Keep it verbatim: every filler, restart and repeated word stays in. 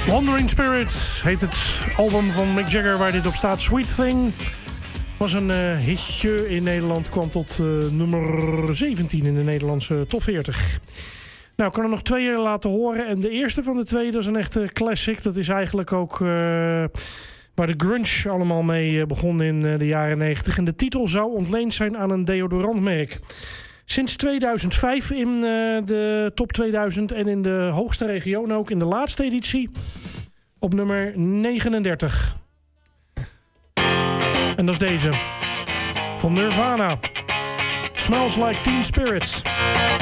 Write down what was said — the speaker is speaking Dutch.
Wandering Spirits heet het album van Mick Jagger waar dit op staat. Sweet Thing was een uh, hitje in Nederland. Kwam tot uh, nummer zeventien in de Nederlandse top veertig. Nou, ik kan er nog twee laten horen. En de eerste van de twee, dat is een echte classic. Dat is eigenlijk ook uh, waar de grunge allemaal mee uh, begon in uh, de jaren negentig. En de titel zou ontleend zijn aan een deodorantmerk. Sinds tweeduizend vijf in uh, de top tweeduizend en in de hoogste region ook in de laatste editie op nummer negenendertig. En dat is deze van Nirvana. Smells Like Teen Spirits.